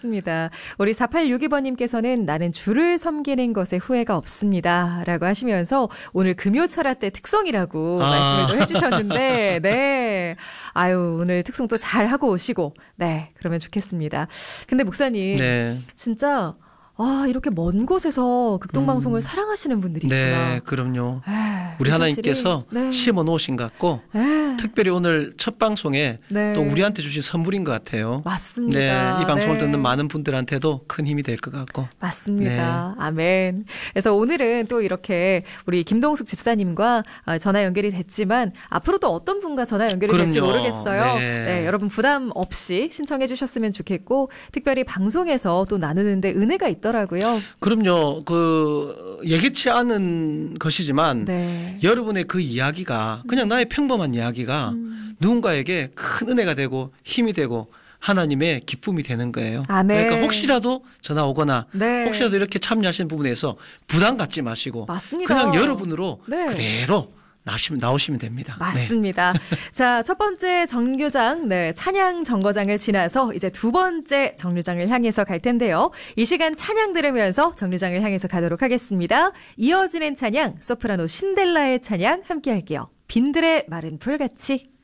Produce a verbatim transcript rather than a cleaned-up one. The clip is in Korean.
맞습니다. 우리 사팔육이 번님께서는 나는 주를 섬기는 것에 후회가 없습니다. 라고 하시면서 오늘 금요철화 때 특송이라고 아. 말씀을 또 해주셨는데, 네. 아유, 오늘 특송 또 잘 하고 오시고, 네. 그러면 좋겠습니다. 근데 목사님, 네. 진짜, 아, 이렇게 먼 곳에서 극동방송을 음. 사랑하시는 분들이 있구나. 네, 그럼요. 에이, 우리 하나님께서 네. 심어 놓으신 것 같고, 에이. 특별히 오늘 첫 방송에 네. 또 우리한테 주신 선물인 것 같아요. 맞습니다. 네, 이 방송을 네. 듣는 많은 분들한테도 큰 힘이 될 것 같고. 맞습니다. 네. 아멘. 그래서 오늘은 또 이렇게 우리 김동숙 집사님과 전화 연결이 됐지만 앞으로도 어떤 분과 전화 연결이 그럼요. 될지 모르겠어요. 네. 네, 여러분 부담 없이 신청해 주셨으면 좋겠고, 특별히 방송에서 또 나누는데 은혜가 있다. 더라고요. 그럼요. 그 예기치 않은 것이지만 네. 여러분의 그 이야기가 그냥 나의 평범한 이야기가 음. 누군가에게 큰 은혜가 되고 힘이 되고 하나님의 기쁨이 되는 거예요. 아멘. 그러니까 혹시라도 전화 오거나 네. 혹시라도 이렇게 참여하시는 부분에서 부담 갖지 마시고 맞습니다. 그냥 여러분으로 네. 그대로 나오시면, 나오시면 됩니다. 맞습니다. 네. 자, 첫 번째 정류장, 네, 찬양 정거장을 지나서 이제 두 번째 정류장을 향해서 갈 텐데요. 이 시간 찬양 들으면서 정류장을 향해서 가도록 하겠습니다. 이어지는 찬양, 소프라노 신델라의 찬양 함께 할게요. 빈들의 마른 풀같이.